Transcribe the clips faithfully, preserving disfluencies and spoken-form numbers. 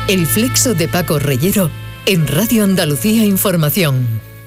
El Flexo de Paco Reyero en Radio Andalucía Información.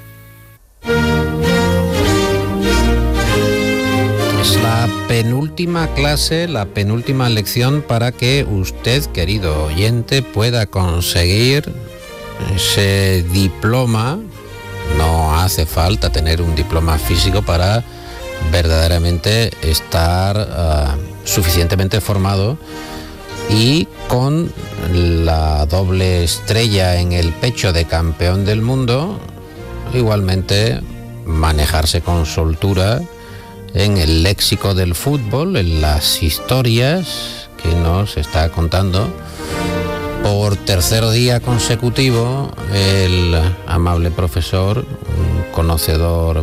Es la penúltima clase, la penúltima lección para que usted, querido oyente, pueda conseguir ese diploma. No hace falta tener un diploma físico para verdaderamente estar uh, suficientemente formado y con la doble estrella en el pecho de campeón del mundo, igualmente manejarse con soltura en el léxico del fútbol, en las historias que nos está contando por tercer día consecutivo el amable profesor, un conocedor.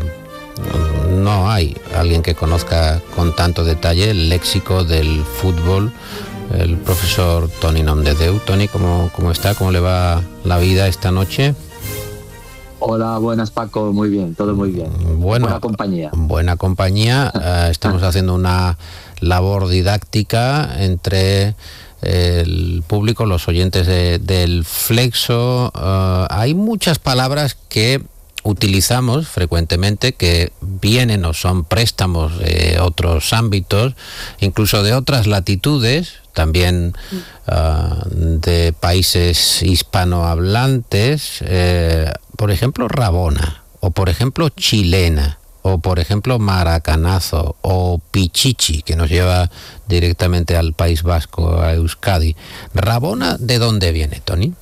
No hay alguien que conozca con tanto detalle el léxico del fútbol, el profesor Toni Nomdedeu. Toni, ¿cómo, ¿cómo está? ¿Cómo le va la vida esta noche? Hola, buenas Paco, muy bien, todo muy bien. Bueno, buena compañía. Buena compañía, uh, estamos haciendo una labor didáctica entre el público, los oyentes de, del Flexo. Uh, hay muchas palabras que utilizamos frecuentemente que vienen o son préstamos de otros ámbitos, incluso de otras latitudes, también uh, de países hispanohablantes, eh, por ejemplo rabona, o por ejemplo chilena, o por ejemplo maracanazo, o pichichi, que nos lleva directamente al País Vasco, a Euskadi. ¿Rabona de dónde viene, Toni?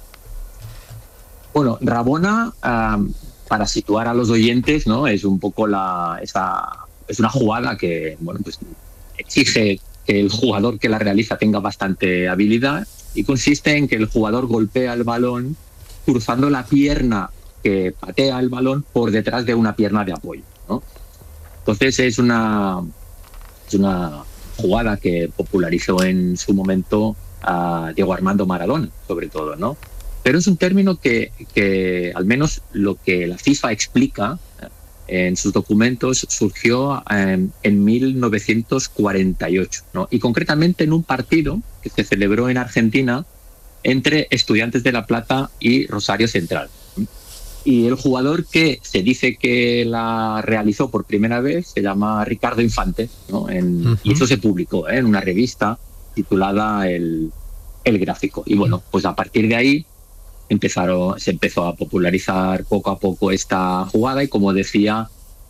Bueno, rabona, um, para situar a los oyentes, ¿no? Es un poco la esa, es una jugada que, bueno, pues exige que el jugador que la realiza tenga bastante habilidad y consiste en que el jugador golpea el balón cruzando la pierna que patea el balón por detrás de una pierna de apoyo, ¿no? Entonces es una es una jugada que popularizó en su momento a Diego Armando Maradona, sobre todo, ¿no? Pero es un término que, que al menos lo que la FIFA explica en sus documentos surgió en, en mil novecientos cuarenta y ocho, ¿no? Y concretamente en un partido que se celebró en Argentina entre Estudiantes de La Plata y Rosario Central. Y el jugador que se dice que la realizó por primera vez se llama Ricardo Infante, ¿no? En, uh-huh. Y eso se publicó, ¿eh? En una revista titulada El, El Gráfico. Y bueno, pues a partir de ahí empezaron, se empezó a popularizar poco a poco esta jugada y, como decía,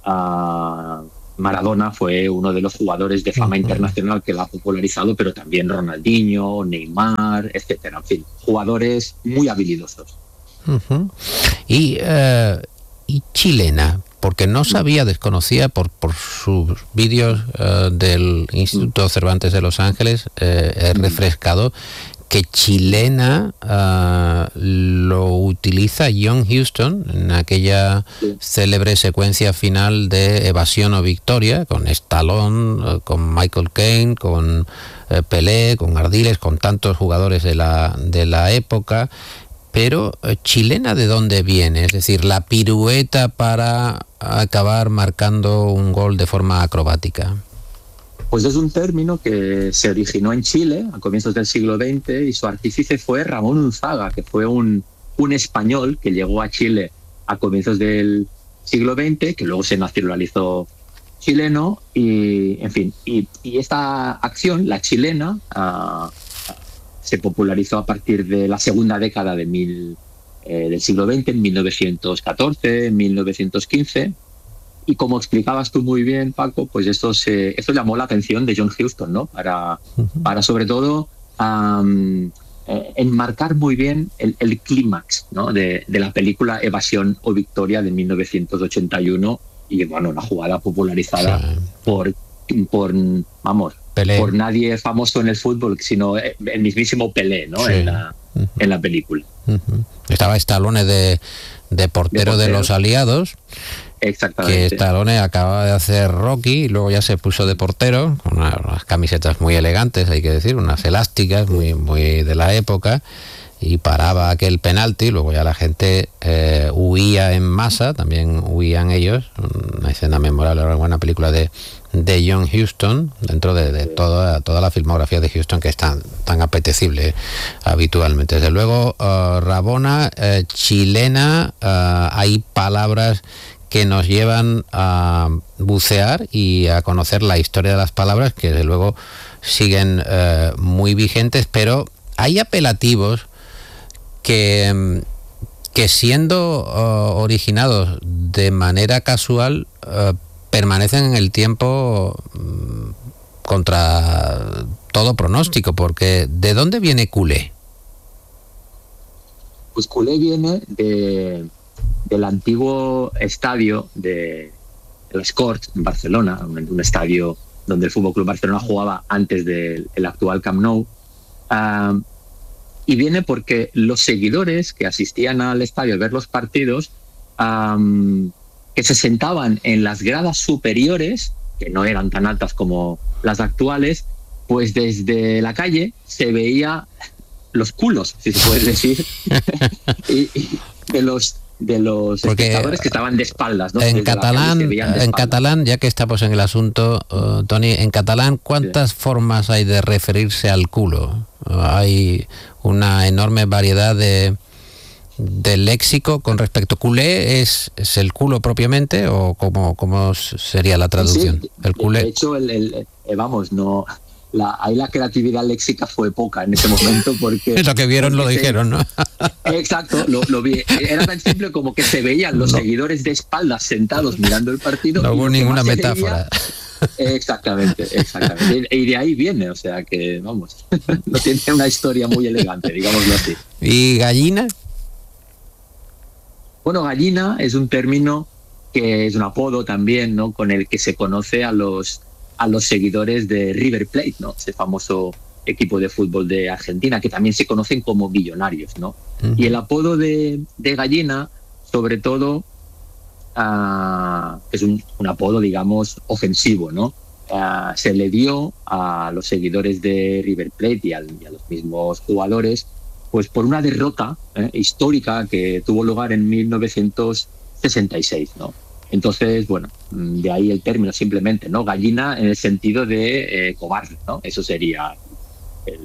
uh, Maradona fue uno de los jugadores de fama uh-huh. internacional que la ha popularizado, pero también Ronaldinho, Neymar, etcétera. En fin, jugadores muy habilidosos. Uh-huh. Y, uh, y chilena, porque no sabía, desconocía por, por sus vídeos uh, del Instituto Cervantes de Los Ángeles, eh, he refrescado que chilena uh, lo utiliza John Huston en aquella sí. célebre secuencia final de Evasión o Victoria, con Stallone, uh, con Michael Caine, con uh, Pelé, con Ardiles, con tantos jugadores de la, de la época. Pero uh, chilena, ¿de dónde viene? Es decir, la pirueta para acabar marcando un gol de forma acrobática. Pues es un término que se originó en Chile a comienzos del siglo veinte y su artífice fue Ramón Unzaga, que fue un, un español que llegó a Chile a comienzos del siglo veinte, que luego se nacionalizó chileno y, en fin, y, y esta acción, la chilena, uh, se popularizó a partir de la segunda década de mil, eh, del siglo veinte, en mil novecientos catorce, mil novecientos quince. Y como explicabas tú muy bien, Paco, pues esto, se, esto llamó la atención de John Huston, ¿no? Para, para sobre todo um, eh, enmarcar muy bien el, el clímax, ¿no? de, de la película Evasión o Victoria de mil novecientos ochenta y uno. Y bueno, una jugada popularizada sí. por, por, vamos, Pelé. por nadie famoso en el fútbol, sino el mismísimo Pelé, ¿no? Sí. En, la, uh-huh. en la película. Uh-huh. Estaba Stallone de, de, portero de portero de los aliados. Exactamente. Que Stallone acababa de hacer Rocky y luego ya se puso de portero, con unas, unas camisetas muy elegantes, hay que decir, unas elásticas muy, muy de la época, y paraba aquel penalti, luego ya la gente eh, huía en masa, también huían ellos, una escena memorable, una buena película de, de John Huston, dentro de, de toda, toda la filmografía de Huston, que es tan, tan apetecible eh, habitualmente. Desde luego, uh, Rabona, eh, chilena, uh, hay palabras que nos llevan a bucear y a conocer la historia de las palabras, que desde luego siguen uh, muy vigentes, pero hay apelativos que, que siendo uh, originados de manera casual, uh, permanecen en el tiempo contra todo pronóstico, porque ¿de dónde viene culé? Pues culé viene de, del antiguo estadio de Les Corts en Barcelona, un, un estadio donde el F C Barcelona jugaba antes del el actual Camp Nou, uh, y viene porque los seguidores que asistían al estadio a ver los partidos, um, que se sentaban en las gradas superiores, que no eran tan altas como las actuales, pues desde la calle se veía los culos, si se puede decir, y, y de los de los Porque espectadores que estaban de espaldas, ¿no? En Desde catalán, en espaldas. catalán, ya que estamos en el asunto, uh, Toni, en catalán, ¿cuántas sí. formas hay de referirse al culo? Uh, hay una enorme variedad de del léxico con respecto. ¿Culé es, es el culo propiamente o cómo, cómo sería la traducción? Sí, el culé. De hecho, el, el, eh, vamos, no, la, ahí la creatividad léxica fue poca en ese momento porque... lo que vieron lo dijeron, ¿no? Exacto, lo, lo vi. Era tan simple como que se veían los no. seguidores de espaldas sentados mirando el partido. No hubo ninguna metáfora. Veía, exactamente, exactamente. Y de ahí viene, o sea que, vamos, no tiene una historia muy elegante, digámoslo así. ¿Y gallina? Bueno, gallina es un término que es un apodo también, ¿no? Con el que se conoce a los a los seguidores de River Plate, ¿no? Ese famoso equipo de fútbol de Argentina, que también se conocen como millonarios, ¿no? Uh-huh. Y el apodo de, de gallina, sobre todo, uh, es un, un apodo, digamos, ofensivo, ¿no? Uh, se le dio a los seguidores de River Plate y, al, y a los mismos jugadores, pues por una derrota eh, histórica que tuvo lugar en mil novecientos sesenta y seis, ¿no? Entonces, bueno, de ahí el término simplemente, ¿no? Gallina en el sentido de eh, cobarde, ¿no? Eso sería el,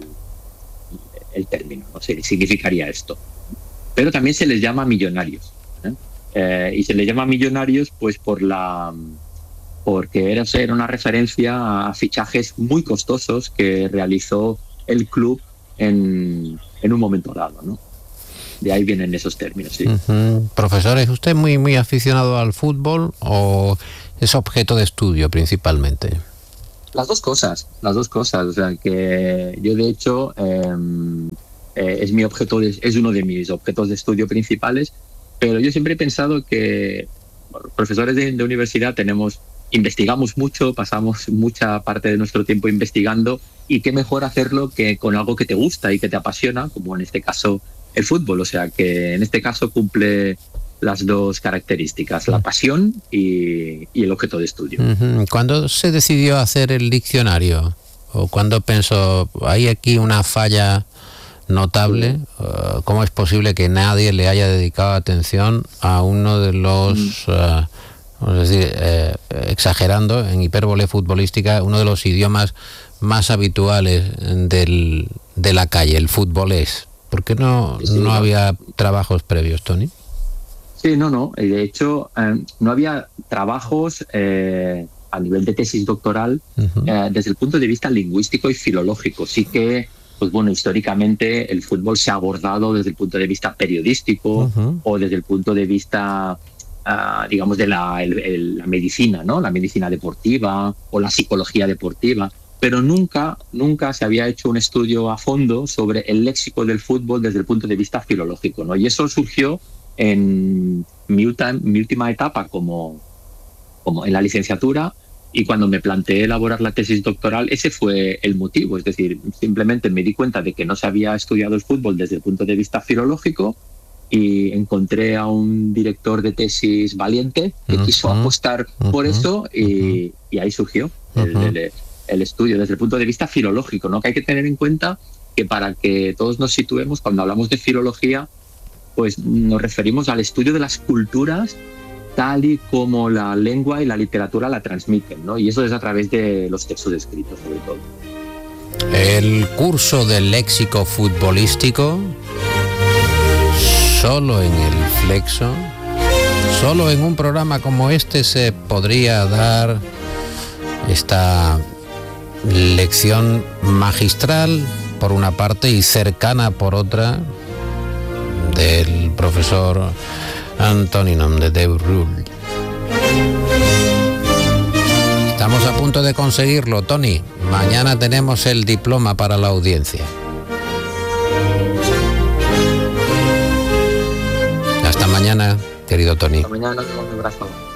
el término, ¿no? Significaría esto. Pero también se les llama millonarios, ¿eh? Eh, y se les llama millonarios pues por la... porque era, era una referencia a fichajes muy costosos que realizó el club en, en un momento dado, ¿no? De ahí vienen esos términos, sí. Uh-huh. Profesor, ¿es usted muy, muy aficionado al fútbol o es objeto de estudio principalmente? Las dos cosas, las dos cosas. O sea, que yo de hecho eh, eh, es mi objeto, de, es uno de mis objetos de estudio principales, pero yo siempre he pensado que bueno, profesores de, de universidad tenemos, investigamos mucho, pasamos mucha parte de nuestro tiempo investigando, y qué mejor hacerlo que con algo que te gusta y que te apasiona, como en este caso el fútbol. O sea, que en este caso cumple las dos características, la pasión y, y el objeto de estudio. Uh-huh. ¿Cuándo se decidió hacer el diccionario? ¿O cuándo pensó, hay aquí una falla notable? Uh, ¿Cómo es posible que nadie le haya dedicado atención a uno de los, uh, vamos a decir, eh, exagerando, en hipérbole futbolística, uno de los idiomas más habituales del, de la calle, el futbolés? ¿Por qué no, sí, no había trabajos previos, Toni? Sí, no, no. De hecho, eh, no había trabajos eh, a nivel de tesis doctoral uh-huh. eh, desde el punto de vista lingüístico y filológico. Sí que, pues bueno, históricamente el fútbol se ha abordado desde el punto de vista periodístico uh-huh. o desde el punto de vista, uh, digamos, de la, el, el, la medicina, ¿no? La medicina deportiva o la psicología deportiva. Pero nunca, nunca se había hecho un estudio a fondo sobre el léxico del fútbol desde el punto de vista filológico, ¿no? Y eso surgió en mi, ultima, mi última etapa como, como en la licenciatura, y cuando me planteé elaborar la tesis doctoral, ese fue el motivo. Es decir, simplemente me di cuenta de que no se había estudiado el fútbol desde el punto de vista filológico, y encontré a un director de tesis valiente que uh-huh. quiso apostar uh-huh. por eso, y, y ahí surgió uh-huh. el, el el estudio desde el punto de vista filológico, ¿no? Que hay que tener en cuenta que para que todos nos situemos, cuando hablamos de filología, pues nos referimos al estudio de las culturas tal y como la lengua y la literatura la transmiten, ¿no? Y eso es a través de los textos escritos, sobre todo. El curso del léxico futbolístico, solo en el Flexo, solo en un programa como este se podría dar esta lección magistral por una parte y cercana por otra del profesor Antoninum de Deurul. Estamos a punto de conseguirlo, Tony. Mañana tenemos el diploma para la audiencia. Hasta mañana, querido Tony. Hasta mañana, un abrazo.